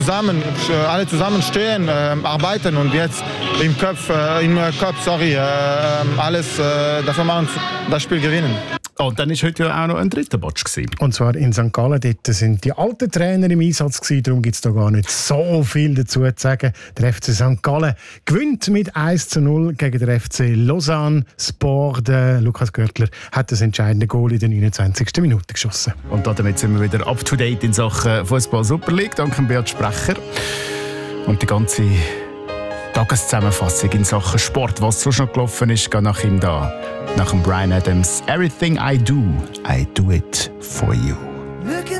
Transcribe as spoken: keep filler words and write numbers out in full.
Zusammen, alle zusammen stehen, äh, arbeiten und jetzt im Kopf, äh, im Kopf sorry, äh, alles äh, dafür machen, das Spiel gewinnen. Oh, und dann war heute ja auch noch ein dritter Match gewesen. Und zwar in Sankt Gallen. Dort sind die alten Trainer im Einsatz gewesen. Darum gibt es da gar nicht so viel dazu zu sagen. Der F C Sankt Gallen gewinnt mit eins zu null gegen den F C Lausanne. Sport, der Lukas Görtler hat das entscheidende Goal in der neunundzwanzigsten Minute geschossen. Und damit sind wir wieder up to date in Sachen Fußball Super League. Danke Beat Sprecher. Und die ganze Tageszusammenfassung in Sachen Sport, was sonst noch gelaufen ist, geht nach ihm da. Nach dem Bryan Adams. Everything I do, I do it for you.